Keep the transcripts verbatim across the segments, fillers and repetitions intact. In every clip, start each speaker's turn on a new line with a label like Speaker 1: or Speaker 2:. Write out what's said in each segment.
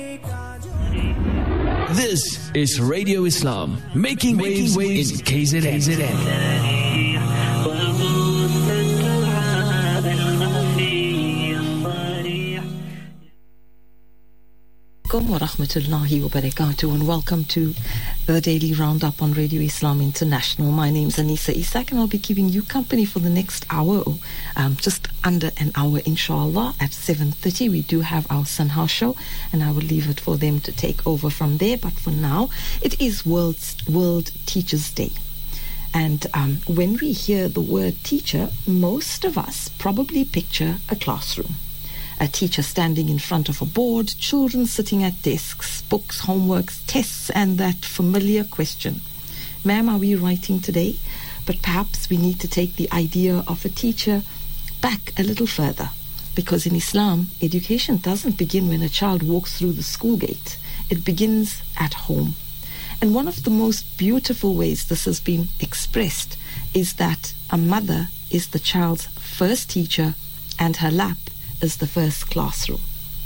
Speaker 1: This is Radio Islam, making, making waves, waves in K Z N. K Z N.
Speaker 2: Wa rahmatullahi wa barakatuh, and welcome to the Daily Roundup on Radio Islam International. My name is Anisa Isak, and I'll be keeping you company for the next hour, um, just under an hour, inshallah. At seven thirty, we do have our Sunhouse show, and I will leave it for them to take over from there. But for now, it is World, World Teachers' Day. And um, when we hear the word teacher, most of us probably picture a classroom. A teacher standing in front of a board, children sitting at desks, books, homeworks, tests, and that familiar question, ma'am, are we writing today? But perhaps we need to take the idea of a teacher back a little further, because in Islam, education doesn't begin when a child walks through the school gate. It begins at home. And one of the most beautiful ways this has been expressed is that a mother is the child's first teacher and her lap is the first classroom.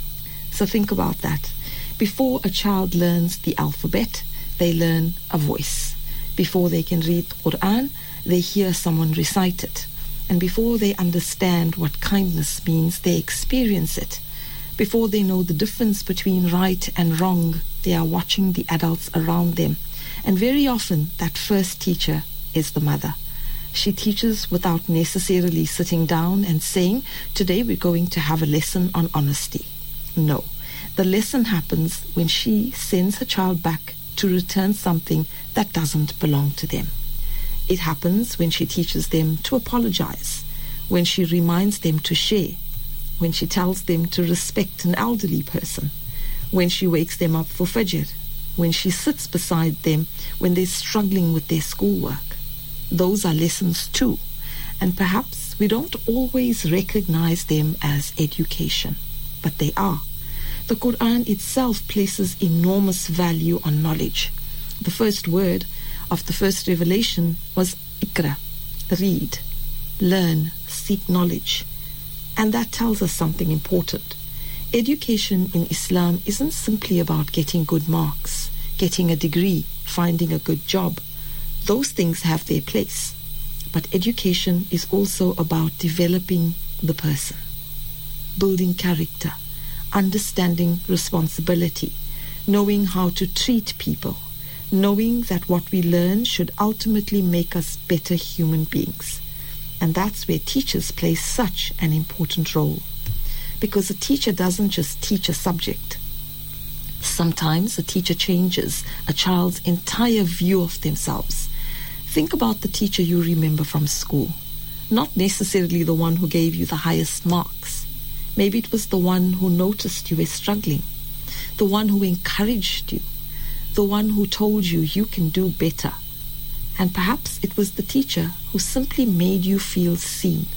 Speaker 2: So think about that. Before a child learns the alphabet, they learn a voice. Before they can read Quran, they hear someone recite it. And before they understand what kindness means, they experience it. Before they know the difference between right and wrong, they are watching the adults around them. And very often, that first teacher is the mother. She teaches without necessarily sitting down and saying, today we're going to have a lesson on honesty. No, the lesson happens when she sends her child back to return something that doesn't belong to them. It happens when she teaches them to apologize, when she reminds them to share, when she tells them to respect an elderly person, when she wakes them up for Fajr, when she sits beside them when they're struggling with their schoolwork. Those are lessons too, and perhaps we don't always recognize them as education, but they are. The Quran itself places enormous value on knowledge. The first word of the first revelation was Iqra, read, learn, seek knowledge. And that tells us something important. Education in Islam isn't simply about getting good marks, getting a degree, finding a good job. Those things have their place. But education is also about developing the person, building character, understanding responsibility, knowing how to treat people, knowing that what we learn should ultimately make us better human beings. And that's where teachers play such an important role. Because a teacher doesn't just teach a subject. Sometimes a teacher changes a child's entire view of themselves. Think about the teacher you remember from school. Not necessarily the one who gave you the highest marks. Maybe it was the one who noticed you were struggling, the one who encouraged you, the one who told you you can do better. And perhaps it was the teacher who simply made you feel seen.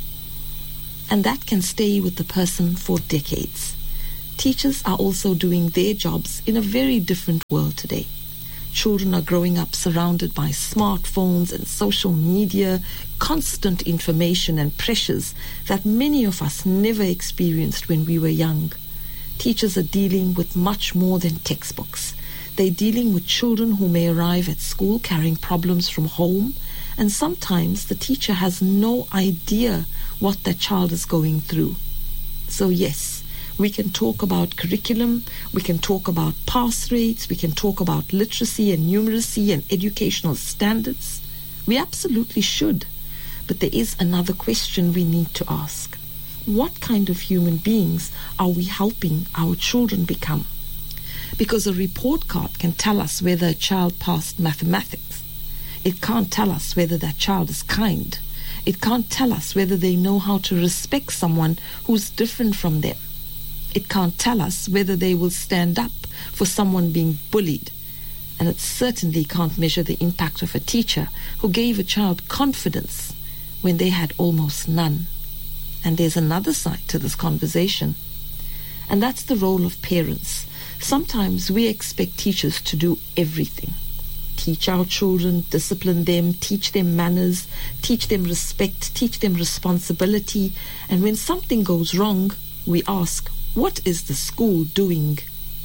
Speaker 2: And that can stay with the person for decades. Teachers are also doing their jobs in a very different world today. Children are growing up surrounded by smartphones and social media, constant information and pressures that many of us never experienced when we were young. Teachers are dealing with much more than textbooks. They're dealing with children who may arrive at school carrying problems from home, and sometimes the teacher has no idea what that child is going through. So yes, we can talk about curriculum, we can talk about pass rates, we can talk about literacy and numeracy and educational standards. We absolutely should. But there is another question we need to ask. What kind of human beings are we helping our children become? Because a report card can tell us whether a child passed mathematics. It can't tell us whether that child is kind. It can't tell us whether they know how to respect someone who's different from them. It can't tell us whether they will stand up for someone being bullied. And it certainly can't measure the impact of a teacher who gave a child confidence when they had almost none. And there's another side to this conversation, and that's the role of parents. Sometimes we expect teachers to do everything. Teach our children, discipline them, teach them manners, teach them respect, teach them responsibility. And when something goes wrong, we ask, what is the school doing?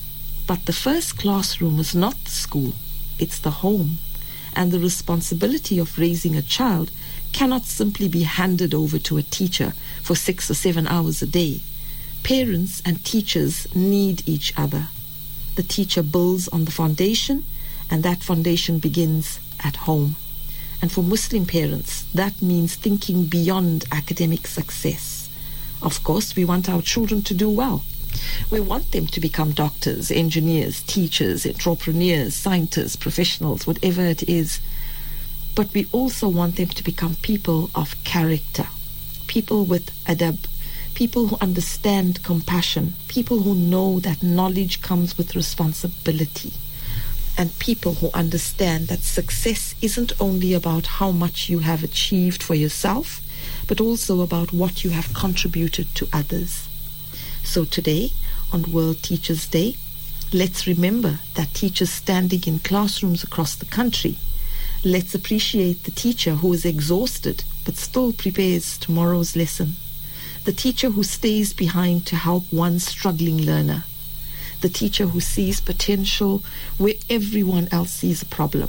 Speaker 2: But the first classroom is not the school, it's the home. And the responsibility of raising a child cannot simply be handed over to a teacher for six or seven hours a day. Parents and teachers need each other. The teacher builds on the foundation, and that foundation begins at home. And for Muslim parents, that means thinking beyond academic success. Of course, we want our children to do well. We want them to become doctors, engineers, teachers, entrepreneurs, scientists, professionals, whatever it is. But we also want them to become people of character, people with adab, people who understand compassion, people who know that knowledge comes with responsibility, and people who understand that success isn't only about how much you have achieved for yourself, but also about what you have contributed to others. So today, on World Teachers' Day, let's remember that teachers standing in classrooms across the country. Let's appreciate the teacher who is exhausted but still prepares tomorrow's lesson. The teacher who stays behind to help one struggling learner. The teacher who sees potential where everyone else sees a problem.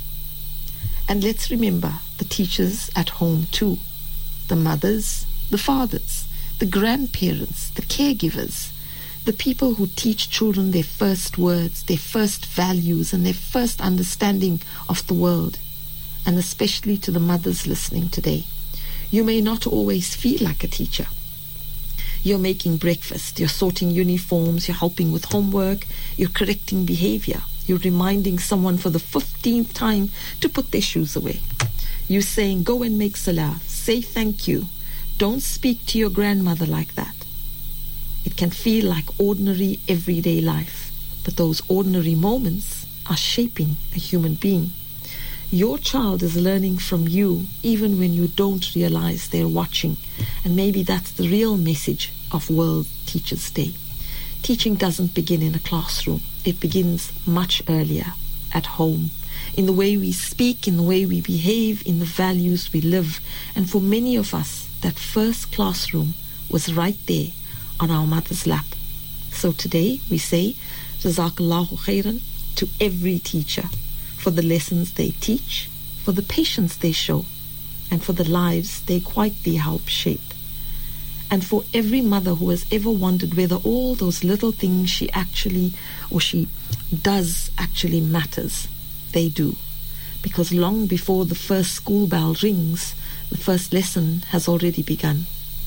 Speaker 2: And let's remember the teachers at home too. The mothers, the fathers, the grandparents, the caregivers, the people who teach children their first words, their first values, and their first understanding of the world. And especially to the mothers listening today. You may not always feel like a teacher. You're making breakfast, you're sorting uniforms, you're helping with homework, you're correcting behavior, you're reminding someone for the fifteenth time to put their shoes away. You're saying, go and make salah, say thank you. Don't speak to your grandmother like that. It can feel like ordinary, everyday life, but those ordinary moments are shaping a human being. Your child is learning from you even when you don't realize they're watching, and maybe that's the real message of World Teachers' Day. Teaching doesn't begin in a classroom. It begins much earlier, at home, in the way we speak, in the way we behave, in the values we live. And for many of us, that first classroom was right there on our mother's lap. So today we say, Jazakallahu khairan to every teacher for the lessons they teach, for the patience they show, and for the lives they quietly help shape. And for every mother who has ever wondered whether all those little things she actually, or she does actually matters, they do. Because long before the first school bell rings, the first lesson has already begun.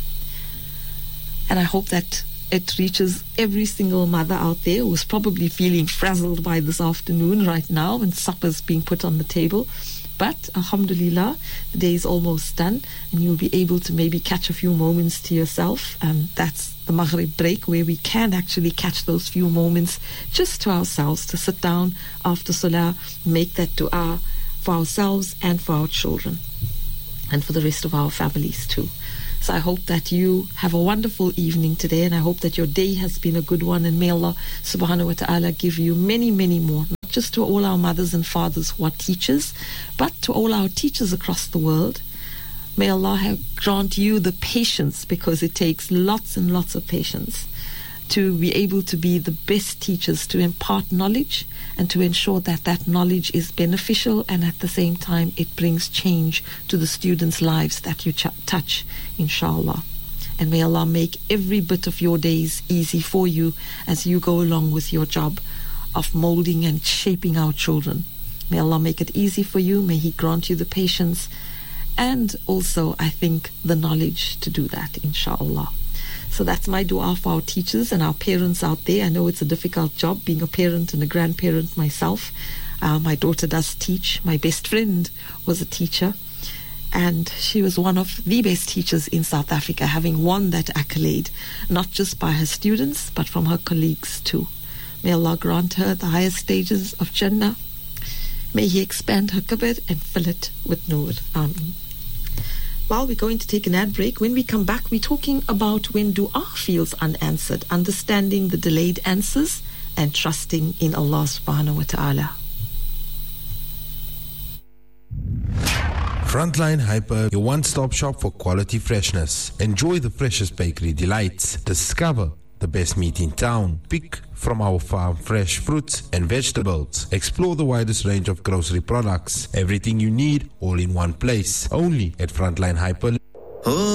Speaker 2: And I hope that it reaches every single mother out there who's probably feeling frazzled by this afternoon right now when supper's being put on the table. But alhamdulillah, the day is almost done, and you'll be able to maybe catch a few moments to yourself. Um, that's the Maghrib break, where we can actually catch those few moments just to ourselves, to sit down after Salah, make that dua for ourselves and for our children, and for the rest of our families too. So I hope that you have a wonderful evening today, and I hope that your day has been a good one, and may Allah subhanahu wa ta'ala give you many, many more, not just to all our mothers and fathers who are teachers, but to all our teachers across the world. May Allah have, grant you the patience, because it takes lots and lots of patience to be able to be the best teachers, to impart knowledge and to ensure that that knowledge is beneficial, and at the same time it brings change to the students' lives that you ch- touch, inshallah. And may Allah make every bit of your days easy for you as you go along with your job of molding and shaping our children. May Allah make it easy for you. May He grant you the patience and also, I think, the knowledge to do that, inshallah. So that's my dua for our teachers and our parents out there. I know it's a difficult job being a parent and a grandparent myself. Uh, my daughter does teach. My best friend was a teacher, and she was one of the best teachers in South Africa, having won that accolade, not just by her students, but from her colleagues too. May Allah grant her the highest stages of Jannah. May He expand her cupboard and fill it with Noor. Ameen. Well, we're going to take an ad break. When we come back, we're talking about when dua feels unanswered, understanding the delayed answers and trusting in Allah subhanahu wa ta'ala.
Speaker 3: Frontline Hyper, your one-stop shop for quality freshness. Enjoy the freshest bakery delights. Discover the best meat in town. Pick from our farm fresh fruits and vegetables. Explore the widest range of grocery products. Everything you need, all in one place. Only at Frontline Hyper.